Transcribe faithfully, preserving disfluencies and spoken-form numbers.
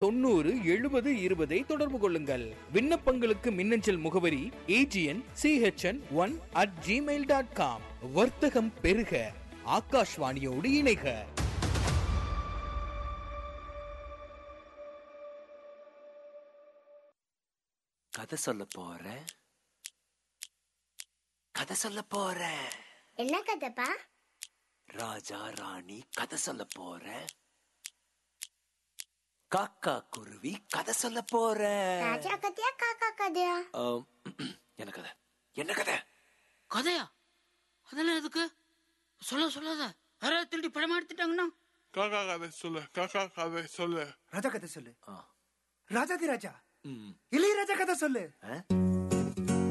தொண்ணூறு எழுபது இருபதை தொடர்பு கொள்ளுங்கள். விண்ணப்பங்களுக்கு மின்னஞ்சல் முகவரி AGN CHN one at Gmail dot com. வர்த்தகம் பெருக, ஆகாஷ்வாணியோடு இணைக. கதை சொல்ல போறேன் கதை சொல்ல போறேன் என்ன கதைப்பா? ராஜா ராணி கதை சொல்ல போறேன். காக்கா குருவி கதை சொல்ல போறேன். ராஜா கதையா காக்கா கதையா? என்ன கதை? என்ன கதை? கதையா? அதெல்லாம் எதுக்கு? சொல்ல சொல்லாத, யாராவது திருடி படம் எடுத்துட்டாங்கன்னா. காக்கா கதை சொல்லு, காக்கா கதை சொல்லு. ராஜா கதை சொல்லு. ராஜாதி ராஜா இளையராஜா கதை சொல்லு.